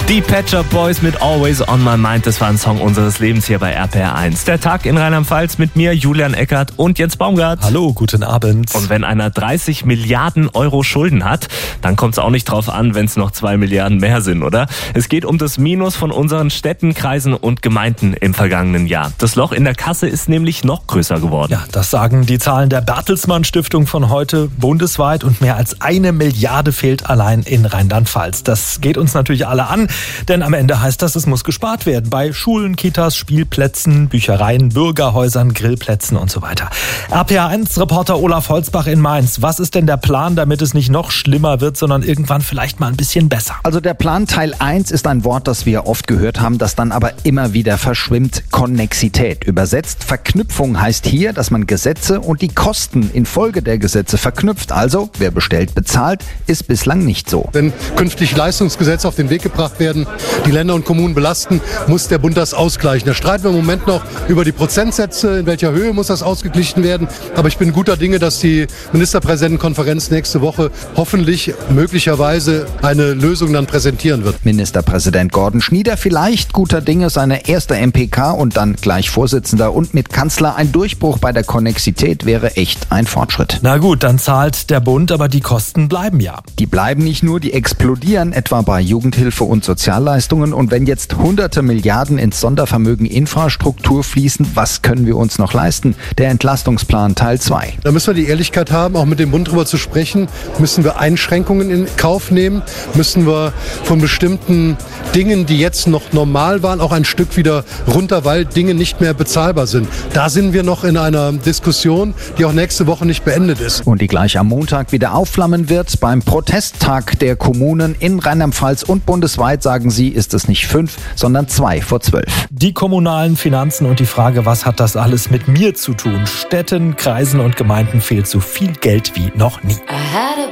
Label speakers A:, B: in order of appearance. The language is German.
A: Die Pet Shop Boys mit Always on My Mind, das war ein Song unseres Lebens hier bei RPR 1. Der Tag in Rheinland-Pfalz mit mir, Julian Eckert und Jens Baumgart.
B: Hallo, guten Abend.
A: Und wenn einer 30 Milliarden Euro Schulden hat, dann kommt es auch nicht drauf an, wenn es noch 2 Milliarden mehr sind, oder? Es geht um das Minus von unseren Städten, Kreisen und Gemeinden im vergangenen Jahr. Das Loch in der Kasse ist nämlich noch größer geworden.
B: Ja, das sagen die Zahlen der Bertelsmann Stiftung von heute bundesweit und mehr als 1 Milliarde fehlt allein in Rheinland-Pfalz. Das geht uns natürlich alle an. Denn am Ende heißt das, es muss gespart werden. Bei Schulen, Kitas, Spielplätzen, Büchereien, Bürgerhäusern, Grillplätzen und so weiter. RPR1-Reporter Olaf Holzbach in Mainz. Was ist denn der Plan, damit es nicht noch schlimmer wird, sondern irgendwann vielleicht mal ein bisschen besser?
C: Also der Plan Teil 1 ist ein Wort, das wir oft gehört haben, das dann aber immer wieder verschwimmt. Konnexität. Übersetzt Verknüpfung heißt hier, dass man Gesetze und die Kosten infolge der Gesetze verknüpft. Also, wer bestellt, bezahlt, ist bislang nicht so.
D: Wenn künftig Leistungsgesetze auf den Weg gebracht werden, die Länder und Kommunen belasten, muss der Bund das ausgleichen. Da streiten wir im Moment noch über die Prozentsätze, in welcher Höhe muss das ausgeglichen werden. Aber ich bin guter Dinge, dass die Ministerpräsidentenkonferenz nächste Woche hoffentlich möglicherweise eine Lösung dann präsentieren wird.
C: Ministerpräsident Gordon Schnieder vielleicht guter Dinge, seine erste MPK und dann gleich Vorsitzender und mit Kanzler. Ein Durchbruch bei der Konnexität wäre echt ein Fortschritt.
B: Na gut, dann zahlt der Bund, aber die Kosten bleiben ja.
C: Die bleiben nicht nur, die explodieren, etwa bei Jugendhilfe und Sozialleistungen. Und wenn jetzt hunderte Milliarden ins Sondervermögen Infrastruktur fließen, was können wir uns noch leisten? Der Entlastungsplan Teil 2.
D: Da müssen wir die Ehrlichkeit haben, auch mit dem Bund drüber zu sprechen. Müssen wir Einschränkungen in Kauf nehmen? Müssen wir von bestimmten Dingen, die jetzt noch normal waren, auch ein Stück wieder runter, weil Dinge nicht mehr bezahlbar sind? Da sind wir noch in einer Diskussion, die auch nächste Woche nicht beendet ist.
C: Und die gleich am Montag wieder aufflammen wird. Beim Protesttag der Kommunen in Rheinland-Pfalz und bundesweit, sagen sie, ist es nicht 5, sondern 2 vor 12.
B: Die kommunalen Finanzen und die Frage, was hat das alles mit mir zu tun? Städten, Kreisen und Gemeinden fehlt so viel Geld wie noch nie.